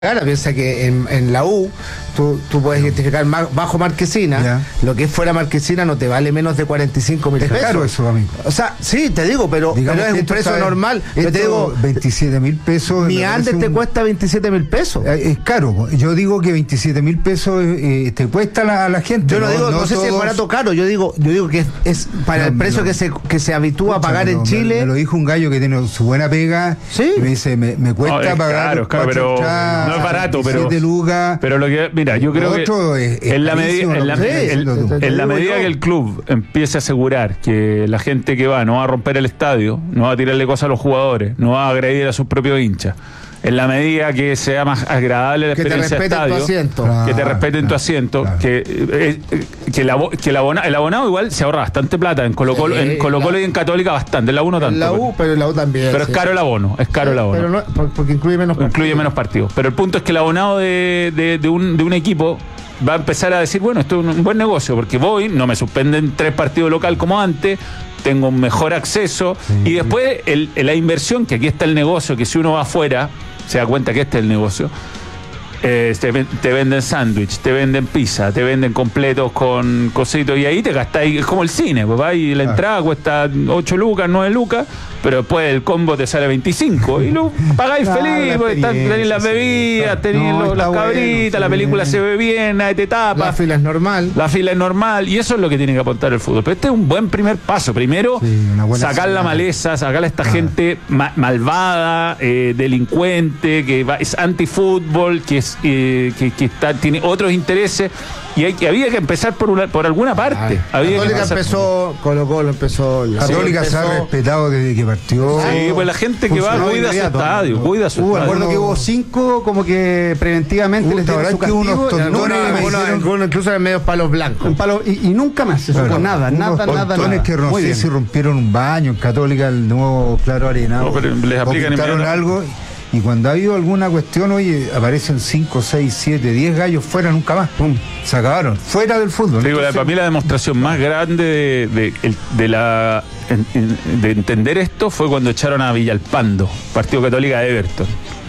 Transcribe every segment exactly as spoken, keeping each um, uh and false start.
Cara, piensa que en, en la U tú, tú puedes identificar más, bajo Marquesina, ya. Lo que es fuera Marquesina no te vale menos de cuarenta y cinco mil pesos. Es caro eso, amigo. O sea, sí, te digo, pero, pero es un precio normal. Yo te digo, veintisiete mil pesos. Mi Andes te un... cuesta veintisiete mil pesos. Es caro. Yo digo que veintisiete mil pesos eh, te cuesta a la, la gente. Yo no, no digo, no, no sé todos... si es barato o caro. Yo digo, yo digo que es, es para no, el precio no, que se que se habitúa a pagar no, en Chile. Me, me lo dijo un gallo que tiene su buena pega. Sí. Y me dice, me, me cuesta no, es pagar. Caro, caro, pero entradas, no es barato, pero. Lucas, pero lo que, mira, yo creo que es, es en la, medi en la, el, en la medida que el club empiece a asegurar que la gente que va no va a romper el estadio, no va a tirarle cosas a los jugadores, no va a agredir a sus propios hinchas, en la medida que sea más agradable la que experiencia de estadio, claro, que te respeten claro, tu asiento, claro. que, eh, que, el, que el, abonado, el abonado igual se ahorra bastante plata, en Colo Colo, sí, en Colo Colo y en Católica bastante, en la U no tanto. En la U, pero en la U también. Pero sí. Es caro el abono, es caro sí, el abono. Pero no, porque incluye menos partidos. Incluye menos partidos. Pero el punto es que el abonado de, de, de, un, de un equipo va a empezar a decir, bueno, esto es un buen negocio, porque voy, no me suspenden tres partidos local como antes, tengo un mejor acceso, sí, y después el, la inversión, que aquí está el negocio, que si uno va afuera se da cuenta que este es el negocio. Eh, te, te venden sándwich, te venden pizza, te venden completos con cositos y ahí te gastáis, es como el cine, pues va y la entrada cuesta ocho lucas, nueve lucas, pero después el combo te sale veinticinco y lo pagáis claro, feliz, porque tenéis las bebidas, sí, tenéis no, las cabritas, bueno, la película sí. Se ve bien, nadie te tapa. La fila es normal. La fila es normal y eso es lo que tiene que apuntar el fútbol. Pero este es un buen primer paso. Primero, sí, sacar señal. La maleza, sacar a esta ah. gente ma malvada, eh, delincuente, que va, es antifútbol, que es Eh, que, que está, tiene otros intereses y hay, que había que empezar por una, por alguna parte. Ah, había Católica que empezó, Colo Colo empezó. La Católica empezó, se ha respetado desde que partió. Sí, pues la gente que va cuida su estadio, ¿no? Cuida su hubo, estadio. Recuerdo que hubo cinco como que preventivamente uh, les dieron su castigo. Unos tontones, uno, incluso en medios palos blancos. En palo, y, y nunca más se supo nada, nada, nada, nada. Tontones que no sé si rompieron un baño en Católica, el nuevo Claro Arenado. No, pero les aplican algo. Y cuando ha habido alguna cuestión, oye, aparecen cinco, seis, siete, diez gallos fuera, nunca más. Pum, se acabaron. Fuera del fútbol. Digo, Entonces, para mí la demostración más grande de, de, de, la, de entender esto fue cuando echaron a Villalpando, Partido Católica de Everton.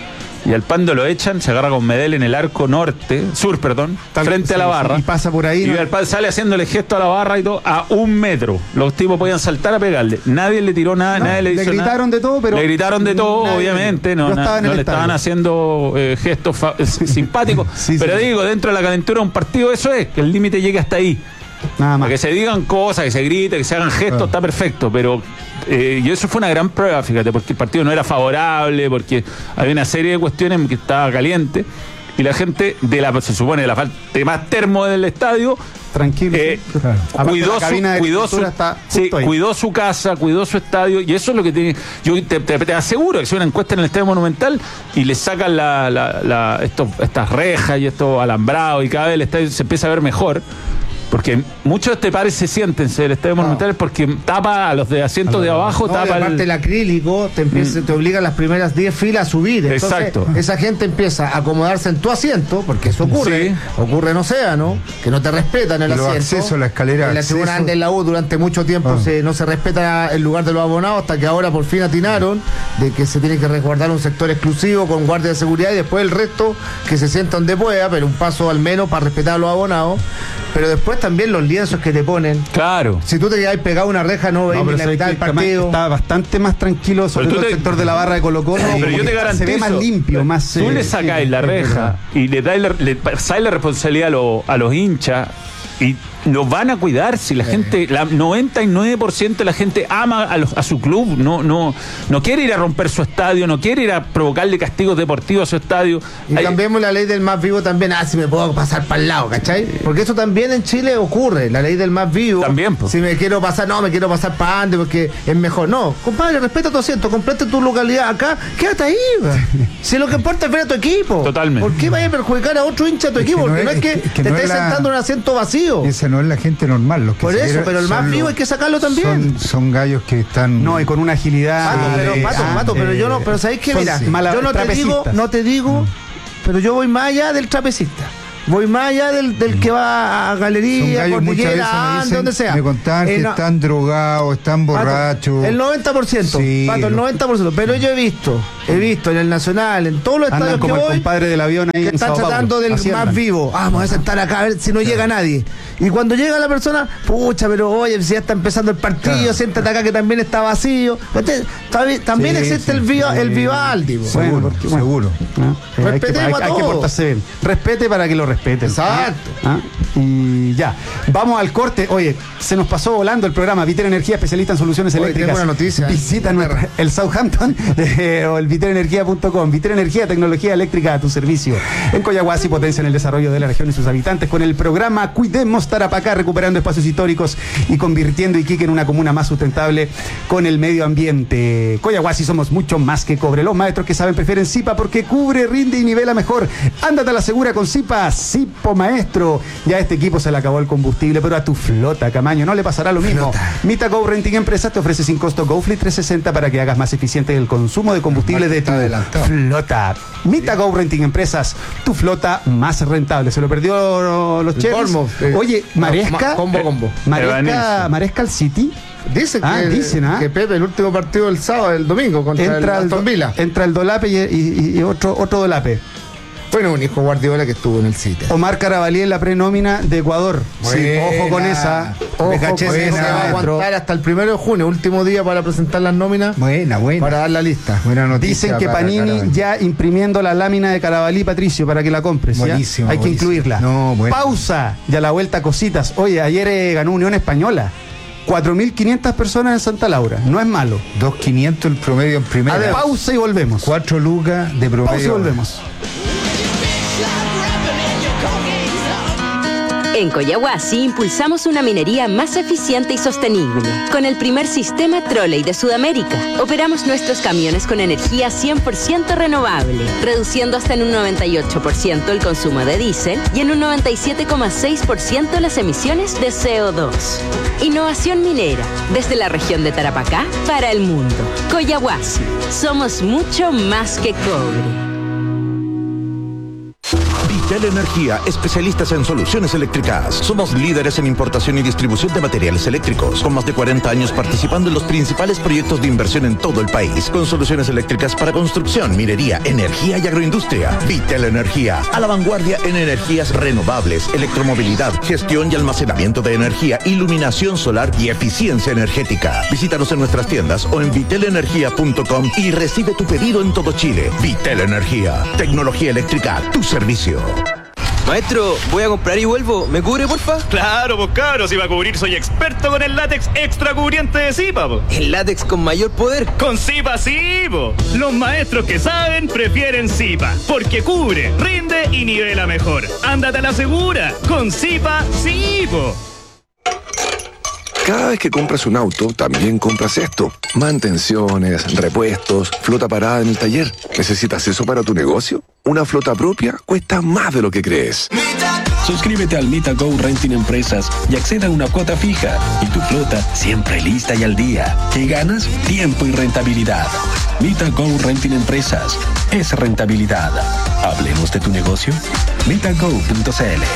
Y al Pando lo echan, se agarra con Medel en el arco norte, sur, perdón, Tal, frente sí, a la barra. Y pasa por ahí. Y ¿no? El Pando sale haciéndole gesto a la barra y todo, a un metro. Los tipos podían saltar a pegarle. Nadie le tiró nada, no, nadie le hizo Le gritaron nada. de todo, pero. Le gritaron de todo, nadie, obviamente. No, na, no le estaban haciendo eh, gestos simpáticos. sí, pero sí. Digo, dentro de la calentura de un partido, eso es, que el límite llegue hasta ahí. Nada más. Que se digan cosas, que se grite, que se hagan gestos, claro. Está perfecto, pero. Eh, y eso fue una gran prueba, fíjate, porque el partido no era favorable, porque había una serie de cuestiones que estaba caliente y la gente de la, se supone, de la falta de más termo del estadio, tranquilo, eh, sí, claro. cuidó, su, cuidó, su, sí, cuidó su casa, cuidó su estadio, y eso es lo que tiene. Yo te, te, te aseguro que si una encuesta en el Estadio Monumental y le sacan la, la, la, estos, estas rejas y estos alambrados y cada vez el estadio se empieza a ver mejor. Porque muchos de este pares se sienten del Estadio no. Monumental porque tapa a los de asientos no, de abajo, no, tapa aparte el... el acrílico te, empieza, mm. te obliga a las primeras diez filas a subir. Entonces, exacto. Esa gente empieza a acomodarse en tu asiento, porque eso ocurre, sí. Ocurre en Océano, que no te respetan el los asiento. Acceso, la escalera. En la tribuna de la U durante mucho tiempo ah. se, no se respeta el lugar de los abonados, hasta que ahora por fin atinaron de que se tiene que resguardar un sector exclusivo con guardia de seguridad y después el resto que se sienta donde pueda, pero un paso al menos para respetar a los abonados. Pero después también los lienzos que te ponen. Claro. Si tú te quedas pegado una reja, no veis ni la mitad del partido. Está bastante más tranquilo, sobre todo te... el sector de la barra de Colo Colo. Pero yo te garantizo. Se ve más limpio, más. Tú eh, le sacáis sí, la reja y le dais la, le pasáis la responsabilidad a, lo, a los hinchas y los van a cuidar. Si la gente, la noventa y nueve por ciento de la gente ama a, los, a su club, no, no, no quiere ir a romper su estadio, no quiere ir a provocarle castigos deportivos a su estadio. Y Hay... cambiemos la ley del más vivo también. Ah, si me puedo pasar para el lado, ¿cachai? Porque eso también en Chile ocurre, la ley del más vivo. También, pues. Si me quiero pasar, no, me quiero pasar para antes porque es mejor. No, compadre, respeta tu asiento, complete tu localidad acá, quédate ahí. Si lo que importa es ver a tu equipo. Totalmente. ¿Por qué vaya a perjudicar a otro hincha de tu es equipo? Que no porque es, no es que, es que te no estés es la... sentando en un asiento vacío. Ese no es la gente normal. Los que Por eso, pero el más vivo hay que sacarlo también. Son, son gallos que están. No, y con una agilidad. Pato, pero, Pato, ah, Pato, pero yo no, pero ¿sabéis qué? Mira, sí. yo no te digo, no te digo, mm. pero yo voy más allá del trapecista. Voy más allá del, del que va a galería, cordillera, ande, donde sea. Me contaban que eh, no, están drogados, están borrachos. Pato, el noventa por ciento, sí, Pato, el noventa por ciento. Pero yo he visto he visto en el Nacional, en todos los Andan estadios como que el voy, compadre del avión ahí que en están Sao Paulo. tratando del Así más andan. vivo. Ah, vamos a sentar acá a ver si no llega nadie. Y cuando llega la persona, pucha, pero oye, si ya está empezando el partido, Claro. siéntate acá que también está vacío. Entonces, también también Sí, existe sí, el, viva, sí. el Vivaldi. po. Bueno, Seguro, porque, bueno. seguro. ¿Ah? Eh, hay, que, Respetemos hay- a hay que todos. portarse bien. Respete para que lo respeten. Exacto. ¿Ah? Y ya. Vamos al corte. Oye, se nos pasó volando el programa. Viter Energía, especialista en soluciones Oye, eléctricas. tengo una noticia. Visita nuestra- el Southampton eh, o el viter energía punto com. Viter Energía, tecnología eléctrica a tu servicio. En Coyahuasi potencia en el desarrollo de la región y sus habitantes con el programa Cuidemos Tarapacá, recuperando espacios históricos y convirtiendo Iquique en una comuna más sustentable con el medio ambiente. Coyahuasi somos mucho más que cobre. Los maestros que saben prefieren Zipa porque cubre, rinde y nivela mejor. Ándate a la segura con Zipa, Zipo Maestro. Ya a este equipo se le acabó el combustible, pero a tu flota, Camaño, no le pasará lo mismo. Mita Go Renting Empresas te ofrece sin costo GoFleet trescientos sesenta para que hagas más eficiente el consumo de combustible de tu adelantado. flota. Mita Go Renting Empresas, tu flota más rentable. Se lo perdió los chefs. Bournemouth, eh, Oye, no, Maresca. ma- combo, combo. Maresca, Evanescence. Maresca al City. Dicen Ah, que, dicen, ¿ah? que Pepe, el último partido del sábado, el domingo, contra el Entra el, Aston Villa. entra el Dolape y, y- y otro, otro Dolape. Bueno, un hijo Guardiola que estuvo en el City. Omar Carabalí en la prenómina de Ecuador. Sí, Buena. ojo con esa. Ojo Me con caché Se esa, va a esa. aguantar hasta el primero de junio, último día para presentar las nóminas, Buena, buena. para dar la lista. Buena noticia. Dicen que para Panini Carabalí. ya imprimiendo la lámina de Carabalí, Patricio, para que la compres. ¿ya? Buenísima, Hay que buenísima. incluirla. No, bueno. Pausa y a la vuelta cositas. Oye, ayer eh, ganó Unión Española. cuatro mil quinientas personas en Santa Laura. No es malo. dos mil quinientos el promedio en primera. A ver, pausa y volvemos. cuatro lucas de promedio. Pausa y volvemos. En Coyahuasi impulsamos una minería más eficiente y sostenible. Con el primer sistema Trolley de Sudamérica, operamos nuestros camiones con energía cien por ciento renovable, reduciendo hasta en un noventa y ocho por ciento el consumo de diésel y en un noventa y siete coma seis por ciento las emisiones de C O dos. Innovación minera, desde la región de Tarapacá para el mundo. Coyahuasi, somos mucho más que cobre. Vitel Energía, especialistas en soluciones eléctricas. Somos líderes en importación y distribución de materiales eléctricos, con más de cuarenta años participando en los principales proyectos de inversión en todo el país, con soluciones eléctricas para construcción, minería, energía y agroindustria. Vitel Energía, a la vanguardia en energías renovables, electromovilidad, gestión y almacenamiento de energía, iluminación solar y eficiencia energética. Visítanos en nuestras tiendas o en vitel energía punto com y recibe tu pedido en todo Chile. Vitel Energía, tecnología eléctrica a tu servicio. Maestro, voy a comprar y vuelvo. ¿Me cubre, porfa? Claro, pues cabros, si va a cubrir soy experto con el látex extra cubriente de Zipa, po. El látex con mayor poder. Con Zipa sí, po. Los maestros que saben prefieren Zipa, porque cubre, rinde y nivela mejor. Ándate a la segura, con Zipa sí, po. Cada vez que compras un auto, también compras esto. Mantenciones, repuestos, flota parada en el taller. ¿Necesitas eso para tu negocio? Una flota propia cuesta más de lo que crees. Suscríbete al Mita Go Renting Empresas y acceda a una cuota fija. Y tu flota siempre lista y al día. ¿Qué ganas? Tiempo y rentabilidad. Mita Go Renting Empresas. Es rentabilidad. Hablemos de tu negocio. mitago punto c l.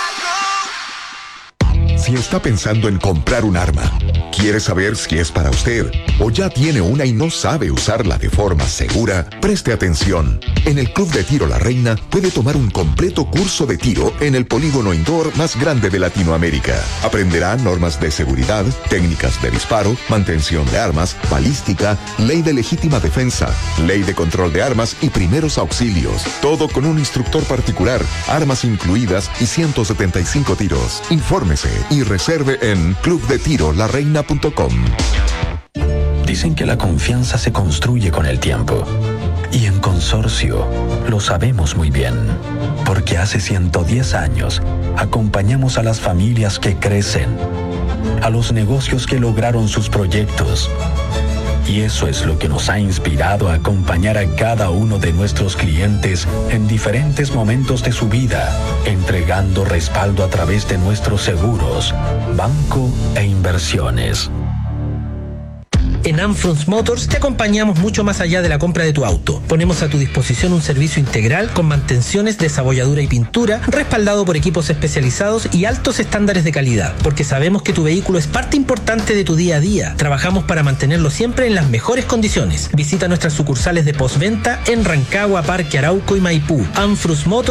Si está pensando en comprar un arma, quiere saber si es para usted o ya tiene una y no sabe usarla de forma segura, preste atención. En el Club de Tiro La Reina puede tomar un completo curso de tiro en el polígono indoor más grande de Latinoamérica. Aprenderá normas de seguridad, técnicas de disparo, mantención de armas, balística, ley de legítima defensa, ley de control de armas y primeros auxilios. Todo con un instructor particular, armas incluidas y ciento setenta y cinco tiros. Infórmese y reserve en club de tiro la reina punto com. Dicen que la confianza se construye con el tiempo. Y en Consorcio lo sabemos muy bien. Porque hace ciento diez años acompañamos a las familias que crecen, a los negocios que lograron sus proyectos. Y eso es lo que nos ha inspirado a acompañar a cada uno de nuestros clientes en diferentes momentos de su vida, entregando respaldo a través de nuestros seguros, banco e inversiones. En Amfrons Motors te acompañamos mucho más allá de la compra de tu auto. Ponemos a tu disposición un servicio integral con mantenciones, desabolladura y pintura, respaldado por equipos especializados y altos estándares de calidad, porque sabemos que tu vehículo es parte importante de tu día a día. Trabajamos para mantenerlo siempre en las mejores condiciones. Visita nuestras sucursales de postventa en Rancagua, Parque Arauco y Maipú. Amfrons Motors